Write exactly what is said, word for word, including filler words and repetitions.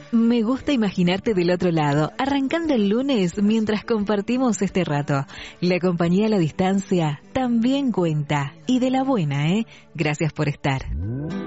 Me gusta imaginarte del otro lado, arrancando el lunes mientras compartimos este rato. La compañía a la distancia también cuenta. Y de la buena, ¿eh? Gracias por estar.